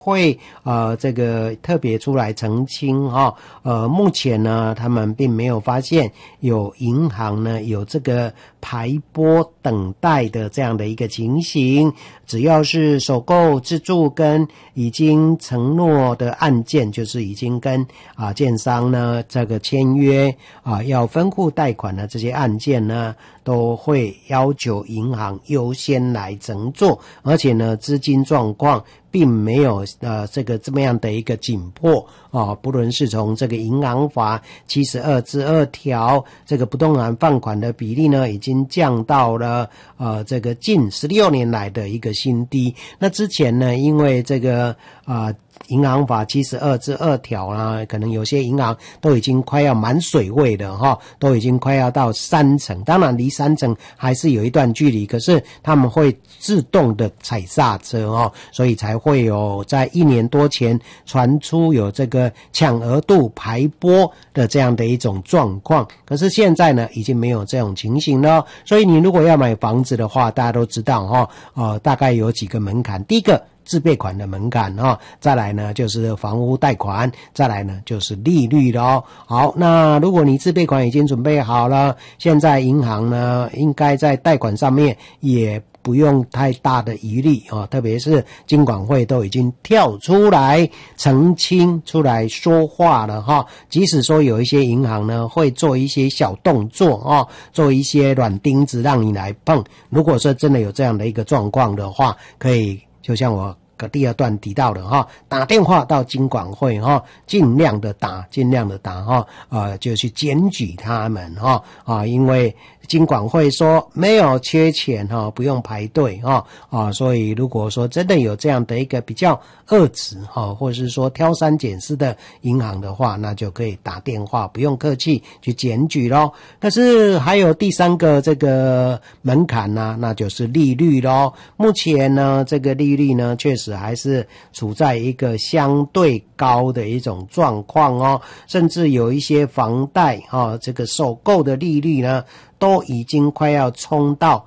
会这个特别出来澄清目前呢他们并没有发现有银行呢有这个排拨等待的这样的一个情形，只要是首购自住跟已经承诺的案件，就是已经跟建商呢这个签约要分户贷款的这些案件呢，都会要求银行优先来承做，而且呢资金状况并没有这个这么样的一个紧迫不论是从这个银行法72之2条，这个不动产放款的比例呢已经降到了这个近16年来的一个新低。那之前呢因为这个银行法72之2条啦，可能有些银行都已经快要满水位了都已经快要到3成，当然离3成还是有一段距离，可是他们会自动的踩刹车所以才会有在1年多前传出有这个抢额度排拨的这样的一种状况。可是现在呢已经没有这种情形了，所以你如果要买房子的话，大家都知道大概有几个门槛。第一个自备款的门槛再来呢就是房屋贷款，再来呢就是利率了好，那如果你自备款已经准备好了，现在银行呢应该在贷款上面也不用太大的疑虑特别是金管会都已经跳出来澄清出来说话了即使说有一些银行呢会做一些小动作做一些软钉子让你来碰，如果说真的有这样的一个状况的话，可以就像我第二段提到的打电话到金管会尽量的打就去检举他们因为金管会说没有缺钱不用排队所以如果说真的有这样的一个比较恶质或者是说挑三拣四的银行的话，那就可以打电话不用客气去检举咯。但是还有第三个这个门槛呢，那就是利率咯。目前呢这个利率呢确实还是处在一个相对高的一种状况甚至有一些房贷这个首购的利率呢都已经快要冲到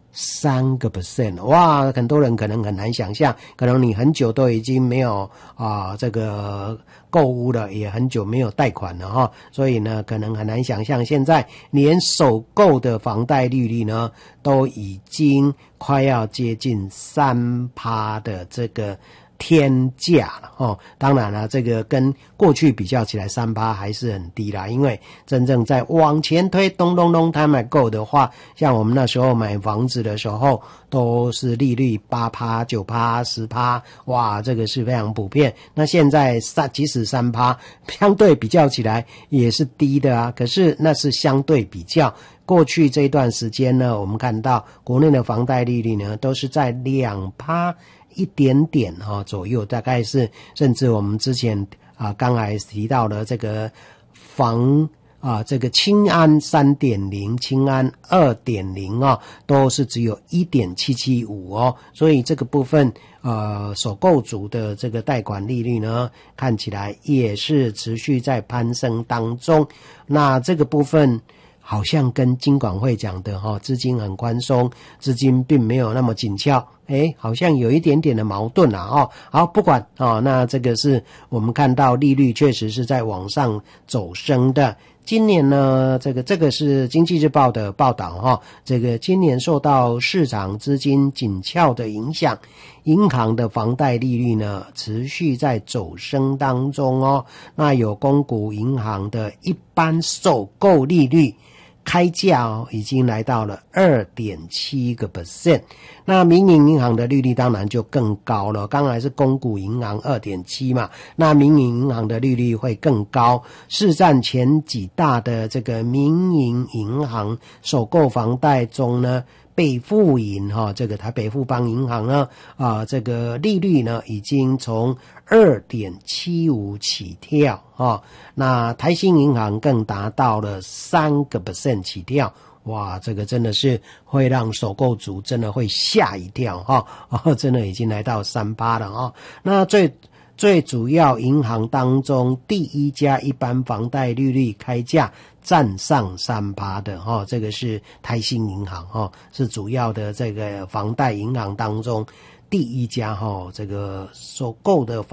3%，哇，很多人可能很难想象，可能你很久都已经没有这个购物了，也很久没有贷款了所以呢可能很难想象，现在连首购的房贷利率呢都已经快要接近3%的这个天价了当然了，这个跟过去比较起来3%还是很低啦，因为真正在往前推咚time ago的话，像我们那时候买房子的时候都是利率8%、9%、10%，哇，这个是非常普遍。那现在即使3%相对比较起来也是低的可是那是相对比较。过去这一段时间呢，我们看到国内的房贷利率呢都是在2%一点点左右，大概是甚至我们之前刚才提到的这个这个青安 3.0 青安 2.0 都是只有 1.775 所以这个部分首购族的这个贷款利率呢看起来也是持续在攀升当中。那这个部分好像跟金管会讲的资金很宽松，资金并没有那么紧俏，好像有一点点的矛盾好，不管那这个是我们看到利率确实是在往上走升的。今年呢这个是经济日报的报道这个今年受到市场资金紧俏的影响，银行的房贷利率呢持续在走升当中那有公股银行的一般首购利率开价已经来到了 2.7%， 那民营银行的利率当然就更高了，刚才是公股银行 2.7 嘛，那民营银行的利率会更高，市占前几大的这个民营银行首购房贷中呢，北富银这个台北富邦银行呢这个利率呢已经从 2.75 起跳那台新银行更达到了 3% 起跳，哇，这个真的是会让首购族真的会吓一跳真的已经来到 3% 了那最主要银行当中第一家一般房贷利率开价占上 3% 的这个是台新银行是主要的这个房贷银行当中第一家这个收购的